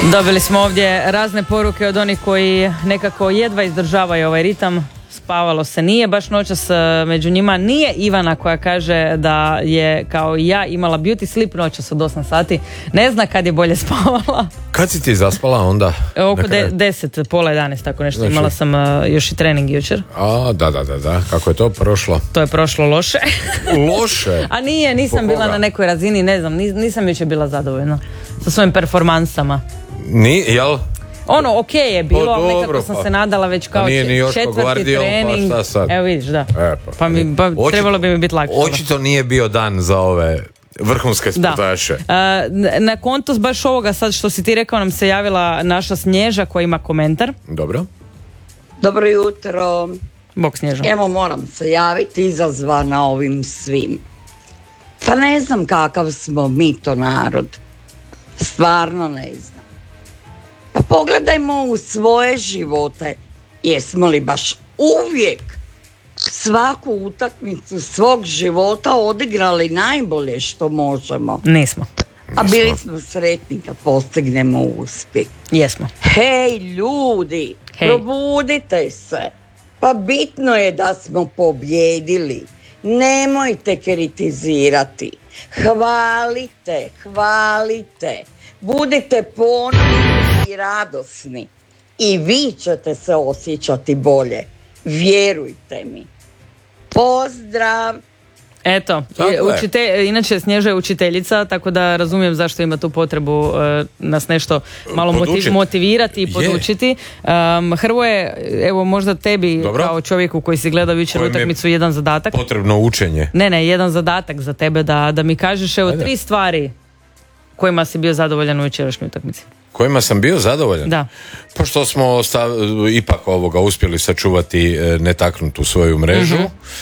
Dobili smo ovdje razne poruke od onih koji nekako jedva izdržavaju ovaj ritam. Spavalo se nije baš noćas, među njima nije Ivana koja kaže da je kao i ja imala beauty sleep noćas od 8 sati. Ne zna kad je bolje spavala. Kad si ti zaspala onda? Oko 10, pola 11, tako nešto. Znači, imala sam još i trening jučer. A, da. Kako je to prošlo? To je prošlo loše. Loše? A nisam bila na nekoj razini, ne znam, nisam jučer bila zadovoljna sa svojim performansama. Jel? Ono, ok je bilo, dobro, nekako sam se nadala već kao četvrti trening. Pa šta sad? Evo vidiš, da. Trebalo bi mi biti lakše. Očito nije bio dan za ove vrhunske sportaše. Na konto baš ovoga sad što si ti rekao nam se javila naša Snježa koja ima komentar. Dobro. Dobro jutro. Bok Snježa. Evo moram se javiti izazvana ovim svim. Pa ne znam kakav smo mi to narod. Stvarno ne znam. Pa pogledajmo u svoje živote. Jesmo li baš uvijek svaku utakmicu svog života odigrali najbolje što možemo? Nismo. A bili smo sretni kad postignemo uspjeh. Jesmo. Hej ljudi, probudite se. Pa bitno je da smo pobjedili. Nemojte kritizirati. Hvalite. Budite ponosni i radosni. I vi ćete se osjećati bolje. Vjerujte mi. Pozdrav! Eto, inače Snježa je učiteljica, tako da razumijem zašto ima tu potrebu nas nešto malo motivirati i podučiti. Hrvoje, evo možda tebi kao čovjeku koji si gledao jučer utakmicu jedan zadatak. Potrebno učenje. Ne, jedan zadatak za tebe da mi kažeš evo 3 stvari kojima si bio zadovoljan u jučerašnjoj utakmici. Kojima sam bio zadovoljan? Da. Pa što smo ipak uspjeli sačuvati netaknutu svoju mrežu.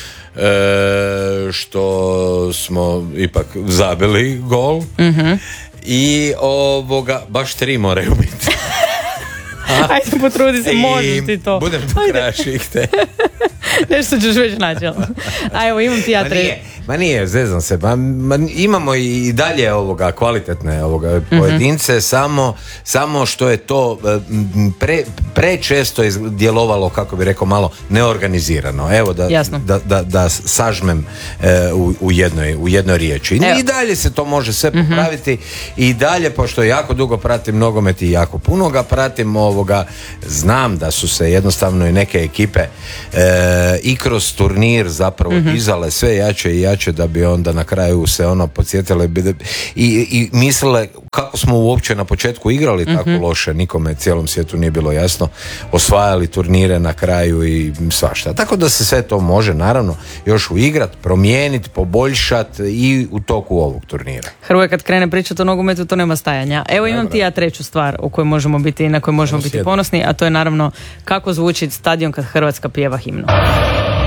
Što smo ipak zabili gol i baš 3 moraju biti. Ajde, potrudi se, možeš ti to. Budem do kraja šihte. Nešto ćeš već naći. A evo, imam ti ja 3. Ma nije, zezam se. Imamo i dalje kvalitetne pojedince, samo što je to prečesto je djelovalo, kako bi rekao, malo neorganizirano. Evo da sažmem u jednoj riječi. I dalje se to može sve popraviti i dalje, pošto jako dugo pratim nogomet i jako puno ga pratim, znam da su se jednostavno i neke ekipe i kroz turnir zapravo dizale sve jače i jače da bi onda na kraju se podsjetile i mislile kako smo uopće na početku igrali tako loše, nikome cijelom svijetu nije bilo jasno, osvajali turnire na kraju i svašta. Tako da se sve to može naravno još uigrat, promijeniti, poboljšati i u toku ovog turnira. Hrvoje kad krene pričati o nogometu to nema stajanja. Evo imam ti ja 3. stvar u kojoj možemo biti, na kojoj možemo biti ponosni, a to je naravno kako zvuči stadion kad Hrvatska pjeva himnu.